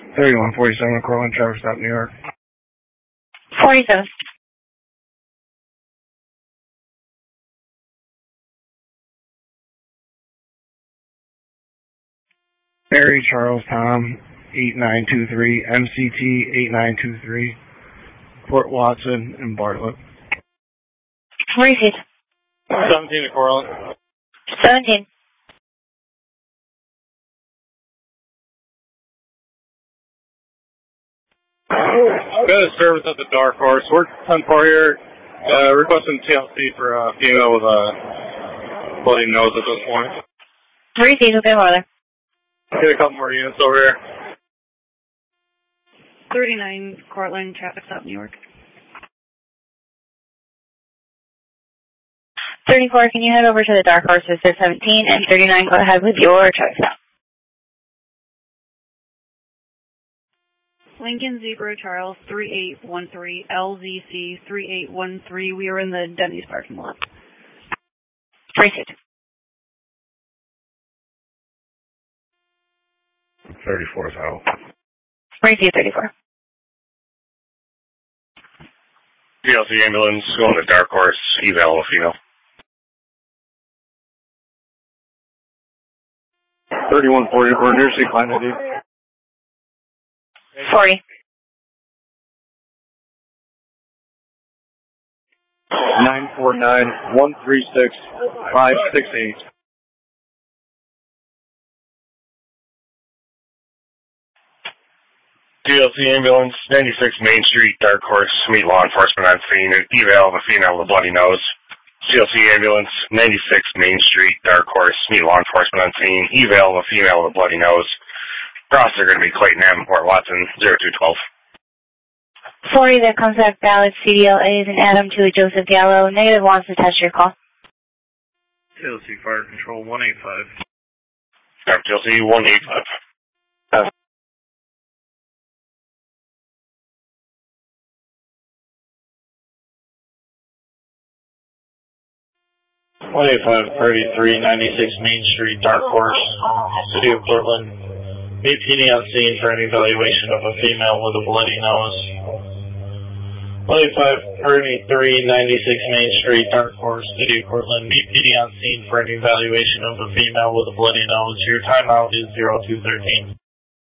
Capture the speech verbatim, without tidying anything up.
thirty-one forty-seven, Cortland, traffic stop, New York. forty-seven. Mary Charles Tom, eight nine two three, M C T eight nine two three, Port Watson, and Bartlett. Repeat. seventeen to Cortland. seventeen. Got a service at the Dark Horse. We're ten four here, uh, requesting T L C for a female with a bloody nose at this point. Repeat, okay, mother. Get a couple more units over here. thirty-nine, Cortland, traffic stop, New York. thirty-four, can you head over to the Dark Horse for seventeen, and thirty-nine, go ahead with your traffic stop. Lincoln Zebra Charles, three eight one three, L Z C three eight one three. We are in the Denny's parking lot. Repeat. thirty-four is out. Repeat, thirty-four. T L C ambulance going to Dark Horse, eval a female. thirty-one forty for emergency quantity. forty. nine four nine, one three six, five six eight. T L C ambulance, ninety-six Main Street, Dark Horse, meet law enforcement on scene, eval of a female with a bloody nose. T L C ambulance, ninety-six Main Street, Dark Horse, meet law enforcement on scene, eval of a female with a bloody nose. Cross are going to be Clayton M. Port Watson, zero two twelve. forty, that contact valid C D L A is an Adam to a Joseph Gallo. Negative wants to test your call. T L C Fire Control, one eight five. T L C, one eight five. one eight five, thirty-three ninety-six Main Street, Dark Horse, City of Portland. Meet P D on scene for an evaluation of a female with a bloody nose. one eight five, thirty-three ninety-six Main Street, Dark Horse, City of Portland. Meet P D on scene for an evaluation of a female with a bloody nose. Your timeout is zero two thirteen.